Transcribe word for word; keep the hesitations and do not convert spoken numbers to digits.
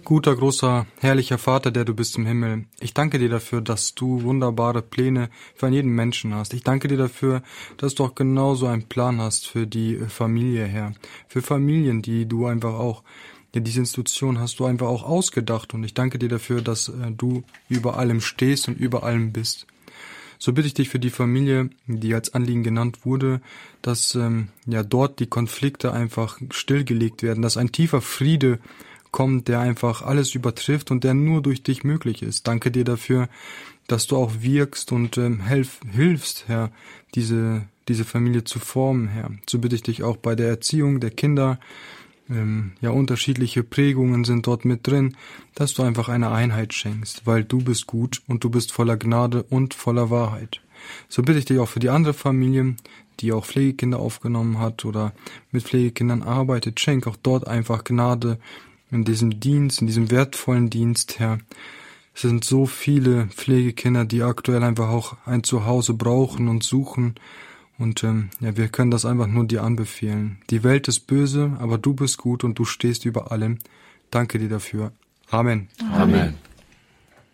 Guter, großer, herrlicher Vater, der du bist im Himmel, ich danke dir dafür, dass du wunderbare Pläne für jeden Menschen hast. Ich danke dir dafür, dass du auch genauso einen Plan hast für die Familie, Herr. Für Familien, die du einfach auch, ja, diese Institution hast du einfach auch ausgedacht. Und ich danke dir dafür, dass äh, du über allem stehst und über allem bist. So bitte ich dich für die Familie, die als Anliegen genannt wurde, dass ähm, ja dort die Konflikte einfach stillgelegt werden, dass ein tiefer Friede kommt, der einfach alles übertrifft und der nur durch dich möglich ist. Danke dir dafür, dass du auch wirkst und ähm, helf, hilfst, Herr, diese diese Familie zu formen, Herr. So bitte ich dich auch bei der Erziehung der Kinder, ähm, ja, unterschiedliche Prägungen sind dort mit drin, dass du einfach eine Einheit schenkst, weil du bist gut und du bist voller Gnade und voller Wahrheit. So bitte ich dich auch für die andere Familie, die auch Pflegekinder aufgenommen hat oder mit Pflegekindern arbeitet, schenk auch dort einfach Gnade in diesem Dienst, in diesem wertvollen Dienst, Herr. Es sind so viele Pflegekinder, die aktuell einfach auch ein Zuhause brauchen und suchen. Und ähm, ja, wir können das einfach nur dir anbefehlen. Die Welt ist böse, aber du bist gut und du stehst über allem. Danke dir dafür. Amen. Amen.